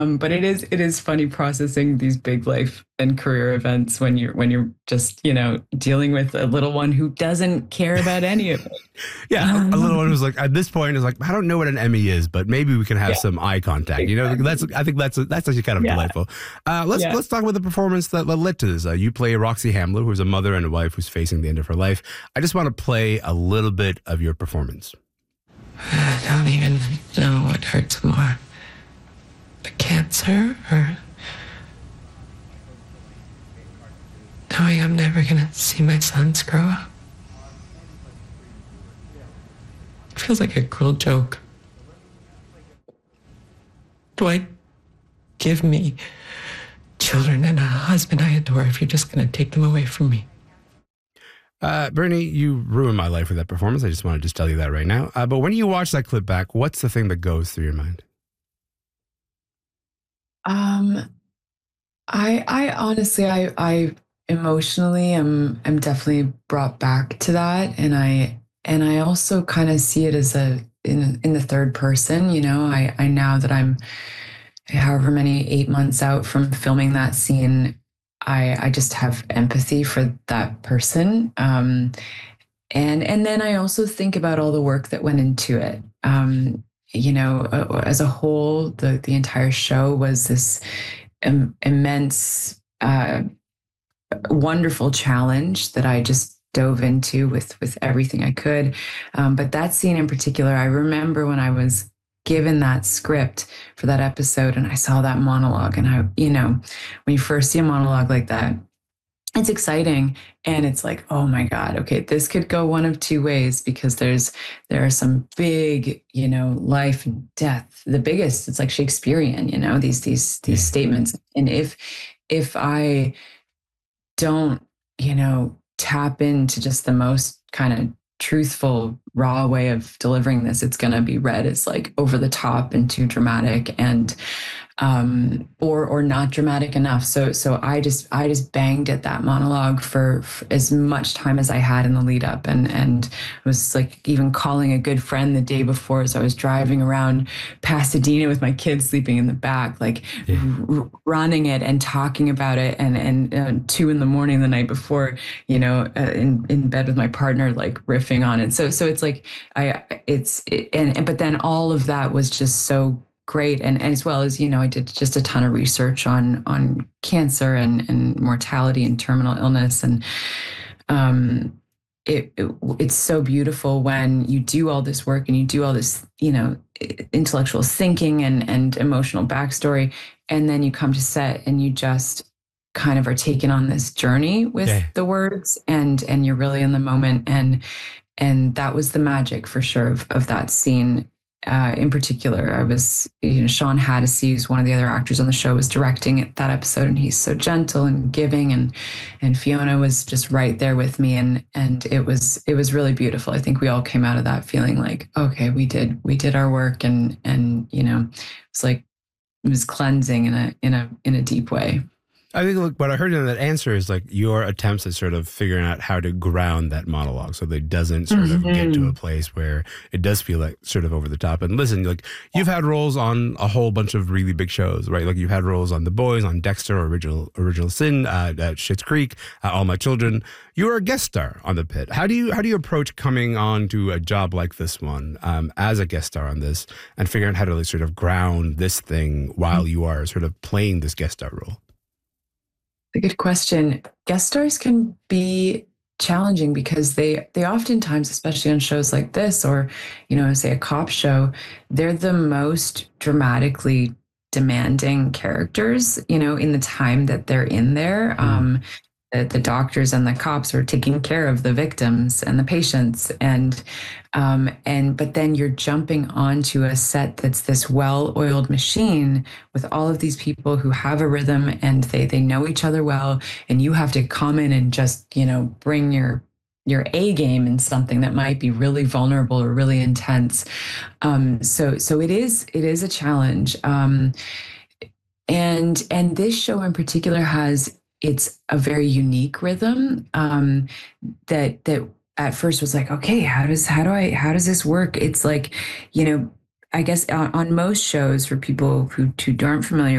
But it is funny processing these big life and career events when you're just, dealing with a little one who doesn't care about any of it. Yeah, a little one was like, at this point is like, I don't know what an Emmy is, but maybe we can have Yeah, some eye contact. That's exactly. I think that's actually kind of Yeah, delightful. Let's yeah. let's talk about the performance that led to this. You play Roxy Hamlet, who's a mother and a wife who's facing the end of her life. I just want to play a little bit of your performance. I don't even know what hurts more, the cancer or knowing I'm never gonna see my sons grow up. It feels like a cruel joke. Dwight, give me children and a husband I adore if you're just gonna take them away from me. Bernie, you ruined my life with that performance. I just want to just tell you that right now. But when you watch that clip back, what's the thing that goes through your mind? Um, I honestly, I emotionally am definitely brought back to that, and I also kind of see it as in the third person. I now that I'm however many 8 months out from filming that scene, I just have empathy for that person. And then I also think about all the work that went into it. As a whole, the entire show was this immense, wonderful challenge that I just dove into with everything I could. But that scene in particular, I remember when I was given that script for that episode and I saw that monologue, and when you first see a monologue like that, it's exciting, and it's like, oh my god, okay, this could go one of two ways, because there are some big, life and death, the biggest, it's like Shakespearean, these statements, and if I don't, tap into just the most kind of truthful, raw way of delivering this, it's going to be read as like over the top and too dramatic, and or not dramatic enough. So I just banged at that monologue for as much time as I had in the lead up, and was like even calling a good friend the day before as I was driving around Pasadena with my kids sleeping in the back, like Yeah. running it and talking about it, and 2 a.m. the night before, in bed with my partner, like riffing on it. So it's like but then all of that was just so great. And as well as, I did just a ton of research on cancer and mortality and terminal illness. And it's so beautiful when you do all this work and you do all this, intellectual thinking and emotional backstory. And then you come to set and you just kind of are taken on this journey with Yeah. the words, and you're really in the moment. And that was the magic for sure of that scene. In particular, I was, Sean Hattasey, who's one of the other actors on the show, was directing that episode, and he's so gentle and giving, and Fiona was just right there with me, and it was really beautiful. I think we all came out of that feeling like, okay, we did our work, and it's like it was cleansing in a deep way. I think, look, what I heard in that answer is like your attempts at sort of figuring out how to ground that monologue so that it doesn't sort of get to a place where it does feel like sort of over the top. And listen, like you've had roles on a whole bunch of really big shows, right? Like you've had roles on The Boys, on Dexter, Original Sin, at Schitt's Creek, All My Children. You were a guest star on The Pit. How do you approach coming on to a job like this one as a guest star on this, and figuring out how to like, sort of ground this thing while you are sort of playing this guest star role? A good question. Guest stars can be challenging because they oftentimes, especially on shows like this, or say a cop show, they're the most dramatically demanding characters, in the time that they're in there. The doctors and the cops are taking care of the victims and the patients, and but then you're jumping onto a set that's this well-oiled machine with all of these people who have a rhythm, and they know each other well, and you have to come in and just bring your A game in something that might be really vulnerable or really intense. So it is a challenge. And this show in particular it's a very unique rhythm, that at first was like, okay, how does this work? It's like, I guess on most shows, for people who aren't familiar